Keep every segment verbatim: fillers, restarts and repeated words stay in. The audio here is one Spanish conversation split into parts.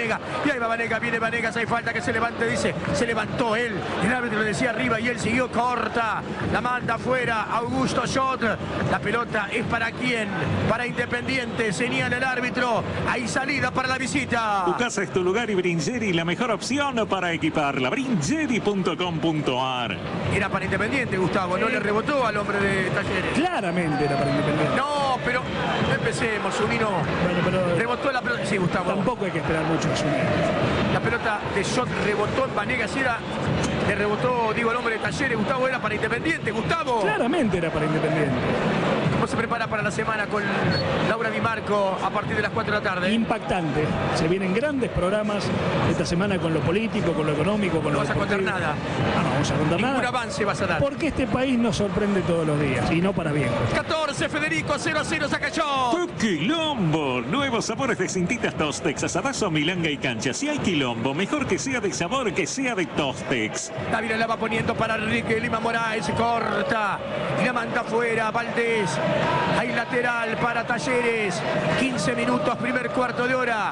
Vanega. Y ahí va Vanega, viene Vanegas, hay falta que se levante, dice, se levantó él. El árbitro le decía arriba y él siguió corta. La manda afuera, Augusto Schott. La pelota es para quién, para Independiente, señala el árbitro. Hay salida para la visita. Tu casa es tu lugar y Bringeri la mejor opción para equiparla. Bringeri punto com punto ar. Era para Independiente, Gustavo, no le rebotó al hombre de Talleres. Claramente era para Independiente. No, pero no empecemos, Zunino. Bueno, pero rebotó la pelota. Sí, Gustavo. Tampoco hay que esperar mucho a Zunino. La pelota de Schott rebotó en Vanegas y era. Le rebotó, digo, el hombre de Talleres. Gustavo, era para Independiente, Gustavo. Claramente era para Independiente. ¿Cómo se prepara para la semana con Laura Di Marco a partir de las cuatro de la tarde? Impactante. Se vienen grandes programas esta semana con lo político, con lo económico, con no lo vas deportivo. a contar nada. No, no vamos a contar Ningún nada. avance vas a dar. Porque este país nos sorprende todos los días y no para bien. catorce, Federico, cero a cero, Sacachó. ¡Tu quilombo! Nuevos sabores de cintitas Tostex, asadazo, milanga y cancha. Si hay quilombo, mejor que sea de sabor que sea de Tostex. Dávila la va poniendo para Enrique Lima Moraes, se corta y la manda afuera, Valdés. Hay lateral para Talleres, quince minutos, primer cuarto de hora.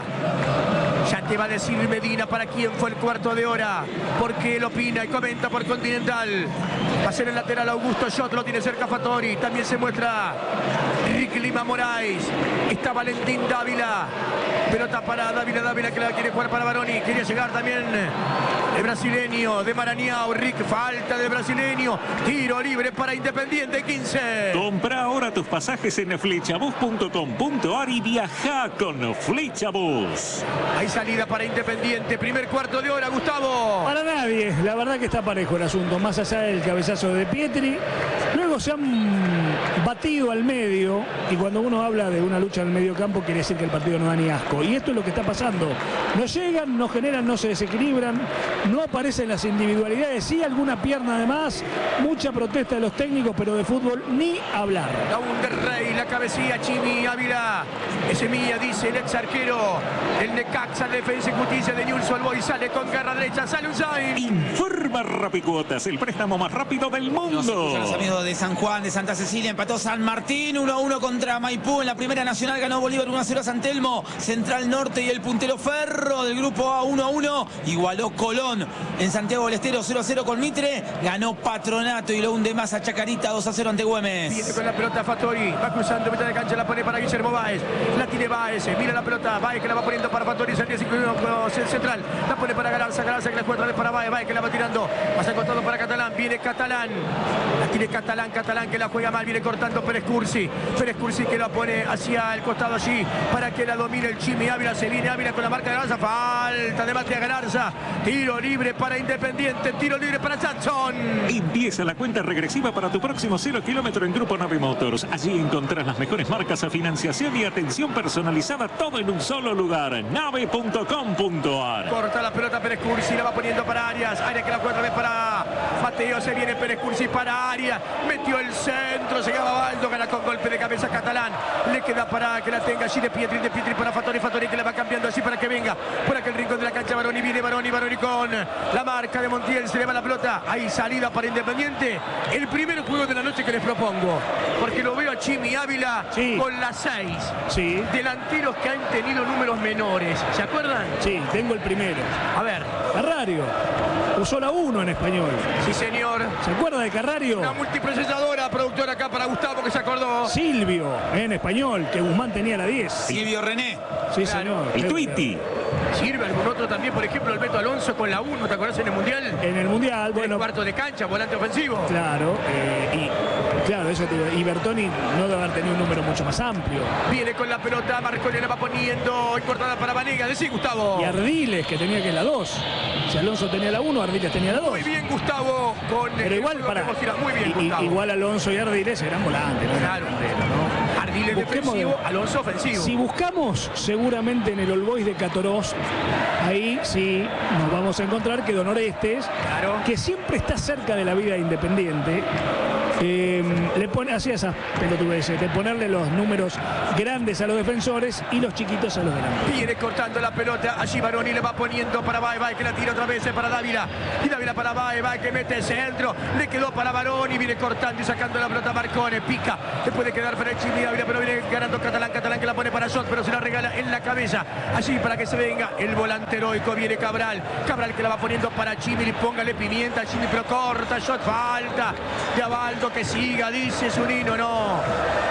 Ya te va a decir Medina para quién fue el cuarto de hora, porque él opina y comenta por Continental. Va a ser el lateral Augusto Schott, lo tiene cerca Fattori. También se muestra Enrique Lima Moraes. Está Valentín Dávila. Pelota para Dávila, Dávila que la quiere jugar para Baroni. Quería llegar también el brasileño de Maranhão, Rick, falta del brasileño. Tiro libre para Independiente, quince. Compra ahora tus pasajes en flechabus punto com punto ar y viaja con Flechabus. Hay salida para Independiente, primer cuarto de hora, Gustavo. Para nadie, la verdad que está parejo el asunto, más allá del cabezazo de Pietri. Luego se han batido al medio y cuando uno habla de una lucha en el medio campo quiere decir que el partido no da ni asco. Y esto es lo que está pasando. No llegan, no generan, no se desequilibran, no aparecen las individualidades, sí alguna pierna de más, mucha protesta de los técnicos, pero de fútbol ni hablar. La Rey, la cabecilla, Chimi Ávila. Ese mía, dice el ex arquero. El Necaxa, defensa y justicia de Newell's Old Boys. Sale con garra derecha, sale un sign. Informa Rapicuotas, el préstamo más rápido del mundo. Nos escuchan los amigos de San Juan, de Santa Cecilia. Empató San Martín uno a uno contra Maipú. En la Primera Nacional ganó Bolívar uno a cero a San Telmo. Central Norte y el puntero Ferro del grupo A uno a uno. Igualó Colón en Santiago del Estero cero a cero con Mitre. Ganó Patronato y lo hunde más a Chacarita dos a cero ante Güemes. Viene con la pelota Fattori. Va cruzando mitad de cancha, la pone para Guillermo Báez. La tiene Báez. Mira la pelota. Báez que la va poniendo para Fattori. Central. La pone para Galarza. Galarza que la juega otra vez para Báez. Báez que la va tirando. Más acostado para Catalán. Viene Catalán. La tiene Catalán. Catalán que la juega mal. Viene cortando Pérez Cursi. Pérez Cursi que la pone hacia el costado allí para que la domine el Chimi Ávila. Se viene Ávila con la marca de Galarza. Falta de Matías Galarza. Tiro libre para Independiente. Tiro libre para Jackson. Empieza la cuenta regresiva para tu próximo cero kilómetro en Grupo Nave Motors. Allí encontrarás las mejores marcas a financiación y atención personalizada, todo en un solo lugar. nave punto com punto ar. Corta la pelota Pérez Cursi, la va poniendo para Arias. Arias que la juega otra vez para Mateo. Se viene Pérez Cursi para Arias. Metió el centro, llegaba Baldo, gana con golpe de cabeza Catalán. Le queda para que la tenga allí de Pietri, de Pietri para Fattori. Fattori que la va cambiando así para que venga por aquel rincón de la cancha. Baroni viene, Baroni, Baroni con la marca de Montiel. Se le va la pelota. Hay salida para Independiente. El primer juego de la noche que les propongo. Porque lo veo a Chimi Ávila sí. con las seis. Sí. Delanteros que han tenido números menores. ¿Se acuerdan? Sí, tengo el primero. A ver. Carrario. Usó la uno en español. Sí, señor. ¿Se acuerda de Carrario? Una multiprocesadora, productora acá para Gustavo que se acordó. Silvio, en español, que Guzmán tenía la diez. Silvio René. Sí, claro. señor. El Twitty. Sirve algún otro también, por ejemplo, Alberto Alonso con la uno, ¿te acordás en el Mundial? En el Mundial, bueno. El cuarto de cancha, volante ofensivo. Claro, eh, y claro, eso te digo. Y Bertoni no debe haber tenido un número mucho más amplio. Viene con la pelota, Marconi la va poniendo, cortada para Vanega. Decí, Gustavo. Y Ardiles, que tenía que la dos. Si Alonso tenía la uno, Ardiles tenía la dos. Muy bien, Gustavo. Con Pero igual, para. Muy bien, y, Gustavo. Igual Alonso y Ardiles eran volantes, ¿no? Claro. ¿no? Ardiles Busquemos defensivo, de... Alonso ofensivo. Si buscamos seguramente en el All Boys de Catorós, ahí sí nos vamos a encontrar que Don Orestes, claro, que siempre está cerca de la vida de Independiente, Eh, le pone, hacía esas pelotudeces, de ponerle los números grandes a los defensores y los chiquitos a los delanteros. Viene cortando la pelota, allí Baroni le va poniendo para Bae, Bae que la tira otra vez para Dávila, y Dávila para Bae, Bae que mete el centro, le quedó para Baroni, viene cortando y sacando la pelota Marcone, pica, le puede quedar para el Chimi Dávila, pero viene ganando Catalán, Catalán que la pone para Shot, pero se la regala en la cabeza, allí para que se venga el volante heroico, viene Cabral, Cabral que la va poniendo para Chimi, póngale pimienta, Chimi pero corta, Shot, falta de Abaldo, que siga, dice Zunino, no.